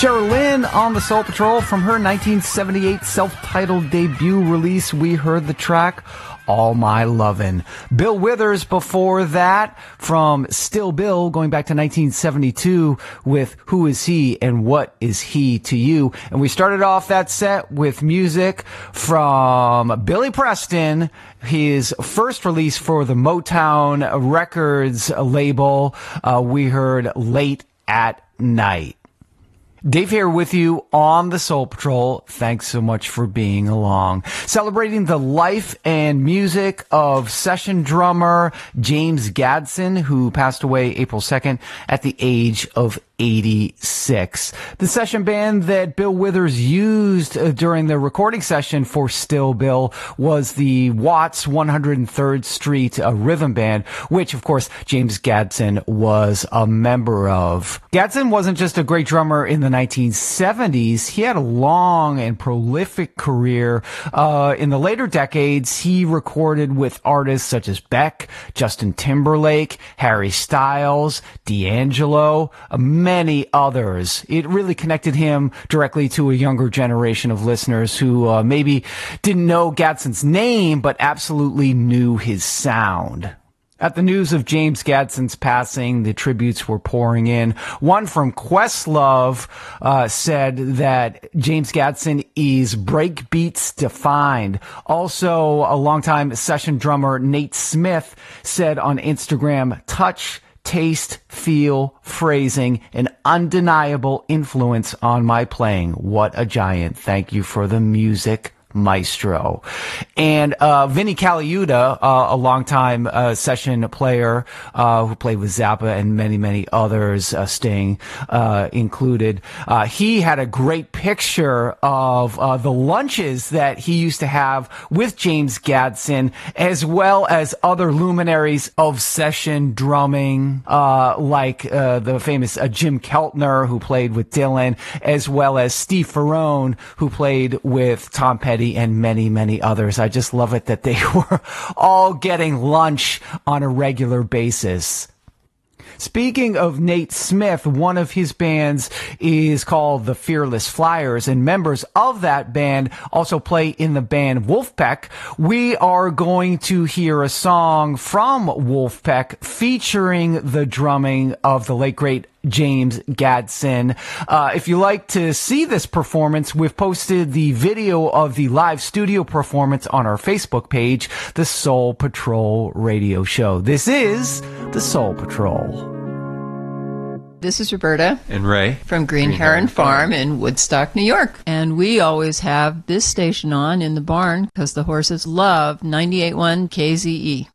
Cheryl Lynn on the Soul Patrol. From her 1978 self-titled debut release, we heard the track All My Lovin'. Bill Withers before that, from Still Bill, going back to 1972 with Who Is He and What Is He to You. And we started off that set with music from Billy Preston, his first release for the Motown Records label. We heard Late at Night. Dave here with you on the Soul Patrol. Thanks so much for being along. Celebrating the life and music of session drummer James Gadson, who passed away April 2nd at the age of 86. The session band that Bill Withers used during the recording session for Still Bill was the Watts 103rd Street Rhythm Band, which, of course, James Gadson was a member of. Gadson wasn't just a great drummer in the 1970s. He had a long and prolific career. In the later decades, he recorded with artists such as Beck, Justin Timberlake, Harry Styles, D'Angelo, many others. It really connected him directly to a younger generation of listeners who maybe didn't know Gadson's name, but absolutely knew his sound. At the news of James Gadson's passing, the tributes were pouring in. One from Questlove said that James Gadson is breakbeats defined. Also, a longtime session drummer Nate Smith said on Instagram, touch, taste, feel, phrasing, an undeniable influence on my playing. What a giant. Thank you for the music, maestro. And Vinny Caliuta, a longtime session player who played with Zappa and many, many others, Sting included, he had a great picture of the lunches that he used to have with James Gadson, as well as other luminaries of session drumming, like the famous Jim Keltner, who played with Dylan, as well as Steve Ferrone, who played with Tom Petty and many, many others. I just love it that they were all getting lunch on a regular basis. Speaking of Nate Smith, one of his bands is called the Fearless Flyers, and members of that band also play in the band Wolfpack. We are going to hear a song from Wolfpack featuring the drumming of the late great James Gadson. If you like to see this performance, we've posted the video of the live studio performance on our Facebook page, The Soul Patrol Radio Show. This is The Soul Patrol. This is Roberta and Ray from Green Heron Farm in Woodstock, New York. And we always have this station on in the barn because the horses love 98.1 KZE.